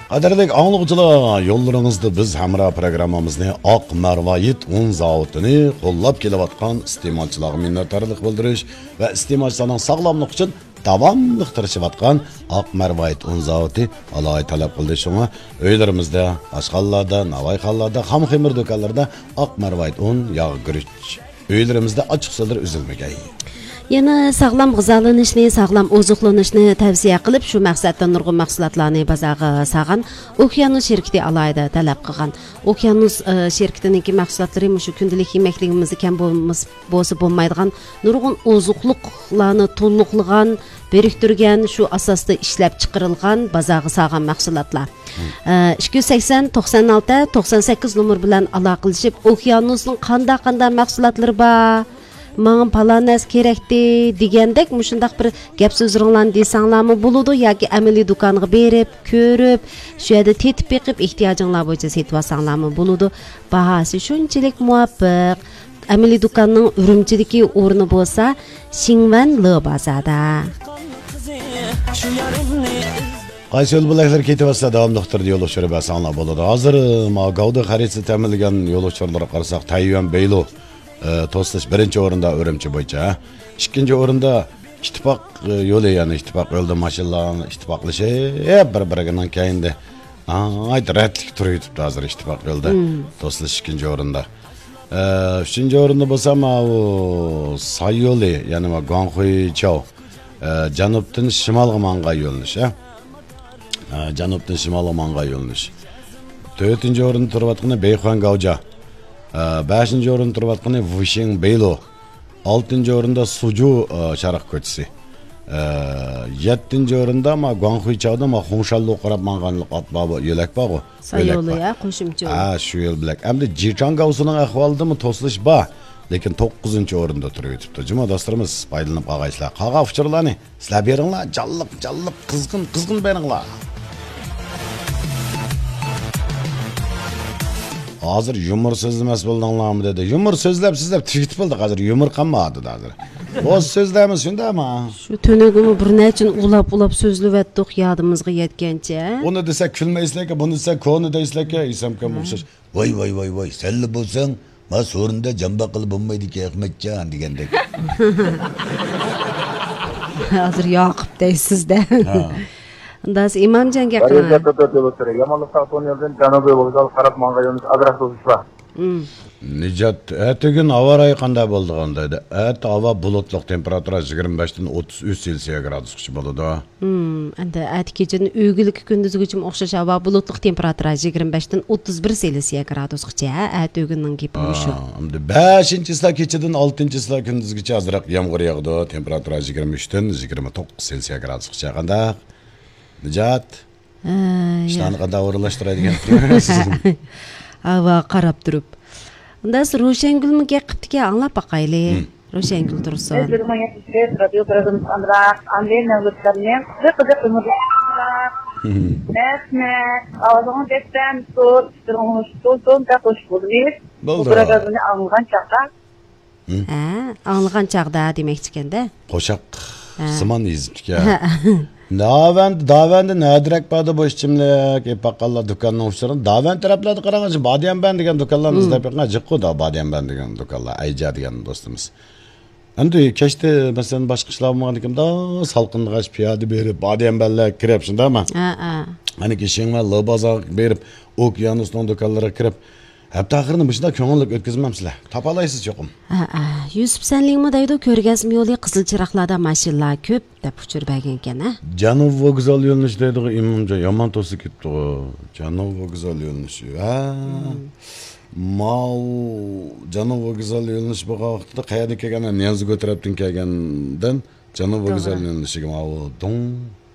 Qadrli anlıqçılar, yollarınızda biz hamra programmamızı Aq Marvayit un zavodini qo'llab kelayotgan iste'molchilarga minnatdorlik bildirish va iste'molchilarning sog'lomligi uchun davomli tirishayotgan Aq Marvayit un zavodi Alloh talab qildi. Shunga uylarimizda, oshxonalarda, navoiyxonalarda, xomxemir do'konlarida Aq Marvayit un, yog' guruch uylarimizda ochiq suvlar uzilmagay. Yana sağlam g'izolanishni, sağlam oziqlanishni tavsiya qilib, shu maqsadda nurg'un mahsulotlarni bozorga sağan Okeanus şirkati alayda talab qilgan. Okeanus şirkatining mahsulotlari shu kundalik yemekligimizni kam bo'lmaydigan nurg'un oziqliqlarni to'liqlagan, biriktirgan, shu asosda ishlab chiqarilgan bozorga sağan mahsulotlar. 280 96 98 nomer bilan aloqalashib, Okeanusning qanday mahsulotlari bor? Mağın palanas kerekti degandek mushundaq bir gap so'zlarni desanglarmi bo'ladi yoki amaliy do'konga berib, ko'rib, shu yerda tetib beqib ehtiyojinglar bo'yicha setib olsanglarmi bo'ladi. Bahasi shunchalik muvofiq. Amaliy do'konning Urumchidagi o'rni bo'lsa, Shingvan L bozorda. Qaysi yo'l bilaklar ketyapsa davomliqtir yo'lovchilar basanglar bo'ladi. Hozir Gavda xaritasi ta'minlagan yo'lovchilarga qarasak, Tayvan Beylo To'slash birinchi o'rinda Urumchi bo'yicha, ikkinchi o'rinda ittifoq yo'li, ya'ni ittifoq yo'lda mashinalarni ittifoqlashib bir-biridan keyinda aytratlik turibdi hozir ittifoq yo'lda To'slash ikkinchi o'rinda. Uchinchi o'rinda bo'lsa u Say yo'li, ya'ni Ganxuy-Chao janubdan shimolga manga yo'linish, janubdan shimolga manga yo'linish. To'rtinchi o'rinda turayotgani Beyxuan-Gavja. 5-ci o'rinda turayotgani Wushin Beylo. 6-ci o'rinda Suju sharq ko'chasi. 7-ci o'rinda Guangxuichaoda Xongshallo qarab manganlik atbabı yo'lak bor. Sayyo'li ya, qo'shimcha. Shu yo'l bilak. Endi Jichangavsining ahvolida to'silish bor, lekin 9-ci o'rinda turibdi. Juma do'stlarimiz, foydalanib qolgaysizlar. Qolgan uchurlarni sizlar beringlar, jalliq, qizg'in beringlar. Hazır yumur sözləməz buldanlarmı dedi. Yumur sözləb tweet buldu hazır yumur qanmadı hazır. O sözləmiz şunda ama. Şu tönegimi bir neçin ulap sözlüvetdik yadımızga yetkençe. Onu desek külmeysizlerke, bunu desek konu deysizlerke, İsamkan muhşaş. Vay, selli bulsan, ma sorunda camba kılıp olmaydı ki Ahmetcan digendek. Hazır Yakup deysiz de. Das İmamcan'ga qana. Yamanlık Sağtoniyel'den Canubi Vokzal qarab manga yo'nish adras o'zish bor. Nijat, ertagin havo rayi qanday bo'ldi qandaydi? Havo bulutliq, temperatura 25 dan 33 Selsiya gradusgacha bo'ladi. Endi kechaning o'g'ilki kunduzgacha o'xshash havo bulutliq, temperatura 25 dan 31 Selsiya gradusgacha. O'g'inning gapi shu. Endi 5-sizlar kechadan 6-sizlar kunduzgacha azroq yomg'ir yog'di, temperatura 23 dan 29 Selsiya gradusgacha. Qanday? Nijat. İşlerini qanday o'rinlashtiradigan turibsiz. Hava qarab turib. Unda Ro'shangulmi qiptiki anglab baqayli. Ro'shangul tursin. Radio program Andrey Navlutlarning qiziq Nesne, ağzını destem, soğuk da hoş bulduk. Bu programını anılgan çağda. Anılgan çağda demek çıkende. Qo'shoq Simon yezibdik ya. Davanda nadirek bada bu işçimlik, epaqallar dükkanının uçlarını Davand taraflarda qarang'achi, Badiyanban degan do'konlarni izlab yiqqan jiqqu da Badiyanban degan do'konlar, Ayja degan do'stimiz. Endi kechda masalan boshqa ishlar bo'lmaganligimda salqinlig'ach piyoda berib Badiyanbanlar kirib shundami? Mana kishinglar bozor berib Okeanusning do'konlariga kirib Hep taxırını başında köngülük ötkizmemsizler. Tapalaysiz yokum. Yusuf senlikmi deydi ko'rgazma yo'li qizil chiroqlarda mashinalar ko'p deb uchur bergan ekan, ha? Janub vokzal yo'linish deydi, imomja yomon to'sib ketdi. Janub vokzal yo'linishi. Janub vokzal yo'linish bo'lgan vaqtda qayerda kelgan, Niyozga o'tiribdin kelgandan Janub vokzal yo'linishiga dong